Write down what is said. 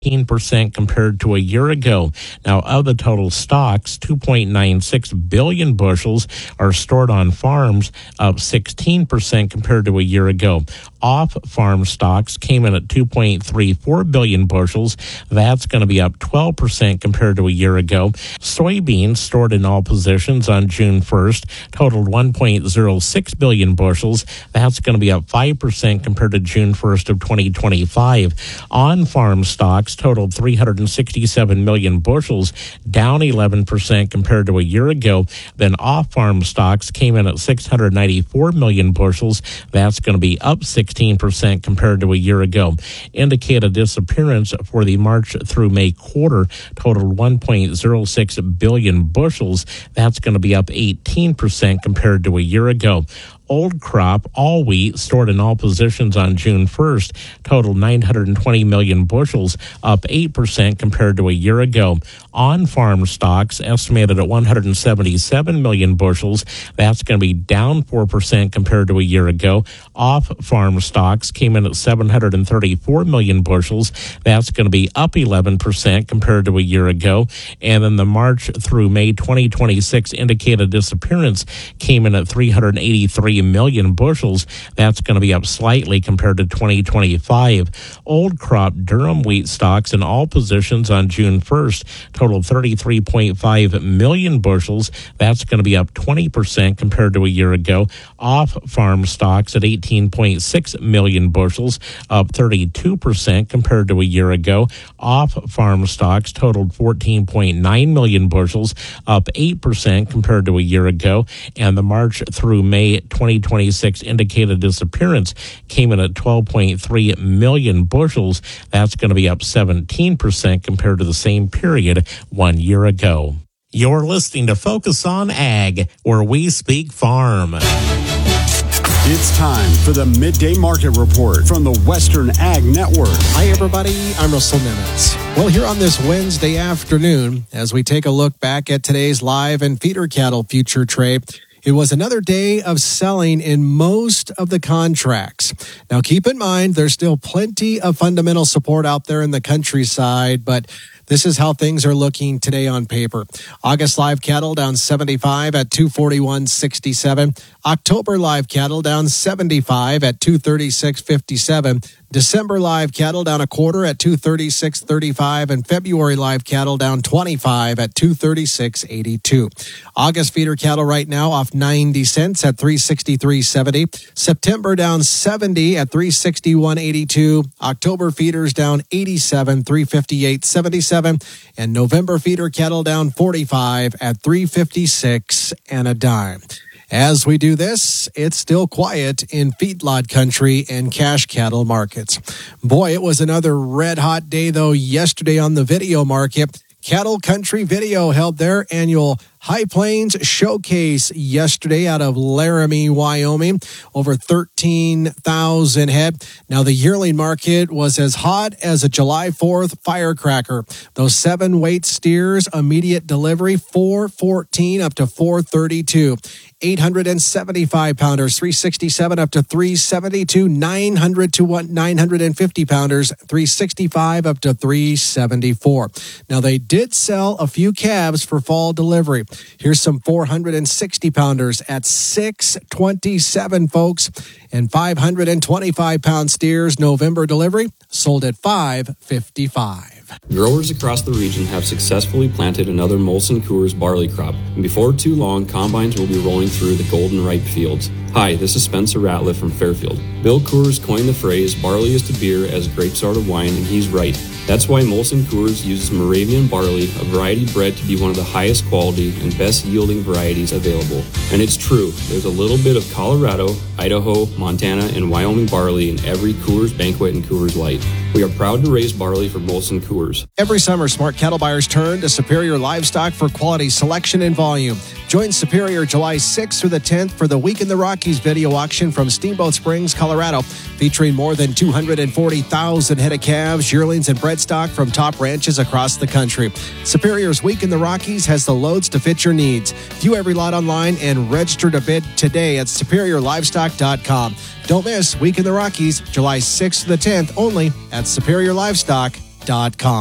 18% compared to a year ago. Now, of the total stocks, 2.96 billion bushels are stored on farms, up 16% compared to a year ago. Off-farm stocks came in at 2.34 billion bushels. That's going to be up 12% compared to a year ago. Soybeans stored in all positions on June 1st totaled 1.06 billion bushels. That's going to be up 5% compared to June 1st of 2025. On-farm stocks totaled 367 million bushels, down 11% compared to a year ago. Then off-farm stocks came in at 694 million bushels. That's going to be up 16% compared to a year ago. Indicated disappearance for the March through May quarter totaled 1.06 billion bushels. That's going to be up 18% compared to a year ago. Old crop, all wheat, stored in all positions on June 1st, totaled 920 million bushels, up 8% compared to a year ago. On-farm stocks, estimated at 177 million bushels, that's going to be down 4% compared to a year ago. Off-farm stocks came in at 734 million bushels, that's going to be up 11% compared to a year ago. And then the March through May 2026 indicated disappearance came in at 383 million bushels. That's going to be up slightly compared to 2025. Old crop durum wheat stocks in all positions on June 1st totaled 33.5 million bushels. That's going to be up 20% compared to a year ago. Off-farm stocks at 18.6 million bushels, up 32% compared to a year ago. Off-farm stocks totaled 14.9 million bushels, up 8% compared to a year ago. And the March through May 2026 indicated disappearance came in at 12.3 million bushels. That's going to be up 17% compared to the same period 1 year ago. You're listening to Focus on Ag, where we speak farm. It's time for the Midday Market Report from the Western Ag Network. Hi, everybody. I'm Russell Nimitz. Well, here on this Wednesday afternoon, as we take a look back at today's live and feeder cattle future trade, it was another day of selling in most of the contracts. Now, keep in mind, there's still plenty of fundamental support out there in the countryside, but this is how things are looking today on paper. August live cattle down 75 at 241.67. October live cattle down 75 at 236.57. December live cattle down a quarter at 236.35, and February live cattle down 25 at 236.82. August feeder cattle right now off 90 cents at 363.70. September down 70 at 361.82. October feeders down 87, 358.77, and November feeder cattle down 45 at 356 and a dime. As we do this, it's still quiet in feedlot country and cash cattle markets. Boy, it was another red-hot day, though, yesterday on the video market. Cattle Country Video held their annual High Plains Showcase yesterday out of Laramie, Wyoming. Over 13,000 head. Now, the yearling market was as hot as a July 4th firecracker. Those 7-weight steers, immediate delivery, 414 up to 432. 875-pounders, 367 up to 372. 900 to 950-pounders, 365 up to 374. Now, they did sell a few calves for fall delivery. Here's some 460-pounders at 627, folks. And 525-pound steers, November delivery, sold at 555. Growers across the region have successfully planted another Molson Coors barley crop, and before too long, combines will be rolling through the golden ripe fields. Hi, this is Spencer Ratliff from Fairfield. Bill Coors coined the phrase, barley is to beer as grapes are to wine, and he's right. That's why Molson Coors uses Moravian barley, a variety bred to be one of the highest quality and best yielding varieties available. And it's true, there's a little bit of Colorado, Idaho, Montana, and Wyoming barley in every Coors Banquet and Coors Light. We are proud to raise barley for Molson Coors. Every summer, smart cattle buyers turn to Superior Livestock for quality selection and volume. Join Superior July 6th through the 10th for the Week in the Rockies video auction from Steamboat Springs, Colorado, featuring more than 240,000 head of calves, yearlings, and bred stock from top ranches across the country. Superior's Week in the Rockies has the loads to fit your needs. View every lot online and register to bid today at superiorlivestock.com. Don't miss Week in the Rockies, July 6th to the 10th, only at Superior Livestock coors.com.